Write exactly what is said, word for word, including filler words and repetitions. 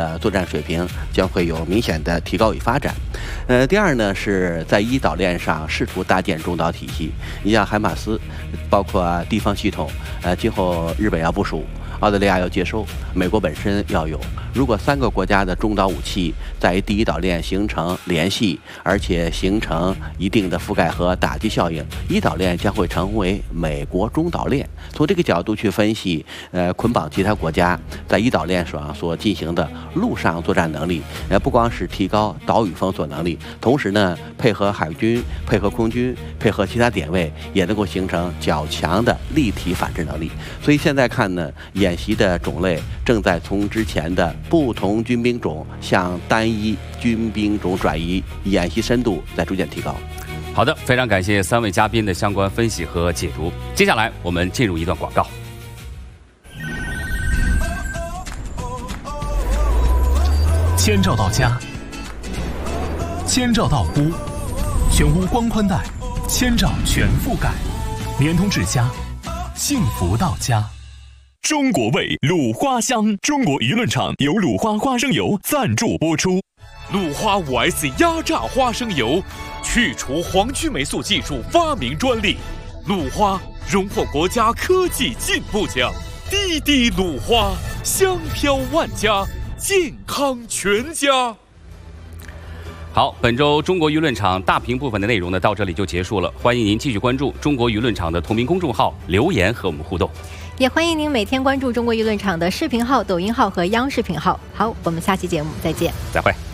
的作战水平将会有明显的提高与发展。呃，第二呢，是在一岛链上试图搭建中岛体系。你像海马斯，包括地方系统，呃，今后日本要部署，澳大利亚要接收，美国本身要有。如果三个国家的中岛武器在第一岛链形成联系，而且形成一定的覆盖和打击效应，一岛链将会成为美国中岛链。从这个角度去分析，呃，捆绑其他国家在一岛链上所进行的陆上作战能力，呃，不光是提高岛屿封锁能力，同时呢，配合海军、配合空军、配合其他点位，也能够形成较强的立体反制能力。所以现在看呢，演习的种类正在从之前的不同军兵种向单一军兵种转移，演习深度在逐渐提高。 好的，非常感谢三位嘉宾的相关分析和解读。接下来我们进入一段广告。 千兆到家，千兆到屋，全屋光宽带，千兆全覆盖，联通至家，幸福到家。中国味鲁花香，中国舆论场由鲁花花生油赞助播出。 鲁花 五 S 压榨花生油，去除黄曲霉素技术发明专利，鲁花荣获国家科技进步奖。滴滴鲁花，香飘万家，健康全家。 好，本周中国舆论场大屏部分的内容呢，到这里就结束了。欢迎您继续关注中国舆论场的同名公众号，留言和我们互动。 也欢迎您每天关注中国舆论场的视频号、抖音号和央视频号。好，我们下期节目再见， 再会。